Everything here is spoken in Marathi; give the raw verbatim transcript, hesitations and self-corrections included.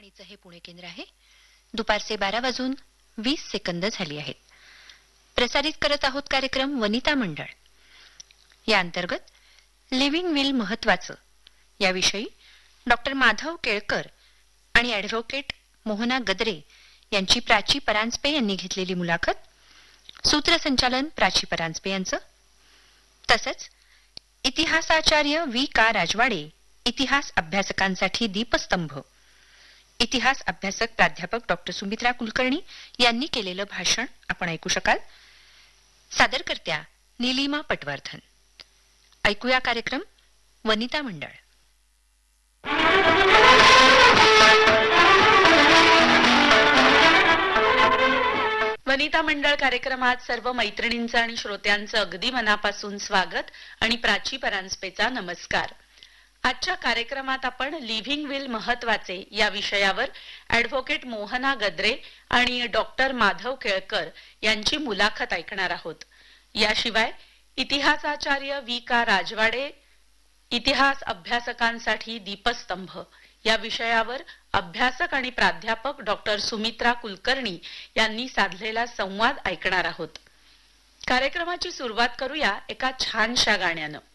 आकाशवाणीचं हे पुणे केंद्र आहे. दुपारचे बारा वाजून वीस सेकंद झाली आहेत. प्रसारित करत आहोत कार्यक्रम वनिता मंडळ. या अंतर्गत लिव्हिंग विल महत्वाचं याविषयी डॉक्टर माधव केळकर आणि ॲडव्होकेट मोहना गद्रे यांची प्राची परांजपे यांनी घेतलेली मुलाखत, सूत्रसंचालन प्राची परांजपे यांचं, तसंच इतिहासाचार्य वी का राजवाडे इतिहास अभ्यासकांसाठी दीपस्तंभ, इतिहास अभ्यासक प्राध्यापक डॉक्टर सुमित्रा कुलकर्णी यांनी केलेलं भाषण आपण ऐकू शकाल. सादरकर्त्या नीलिमा पटवर्धन. ऐकूया कार्यक्रम वनिता मंडळ. वनिता मंडळ कार्यक्रमात सर्व मैत्रिणींचं आणि श्रोत्यांचं अगदी मनापासून स्वागत आणि प्राची परांजपेचा नमस्कार. आजच्या कार्यक्रमात आपण लिव्हिंग विल महत्वाचे या विषयावर ॲडव्होकेट मोहना गद्रे आणि डॉक्टर माधव केळकर यांची मुलाखत ऐकणार आहोत. याशिवाय इतिहासाचार्य वी का राजवाडे इतिहास अभ्यासकांसाठी दीपस्तंभ या विषयावर अभ्यासक आणि प्राध्यापक डॉक्टर सुमित्रा कुलकर्णी यांनी साधलेला संवाद ऐकणार आहोत. कार्यक्रमाची सुरुवात करूया एका छानशा गाण्यानं.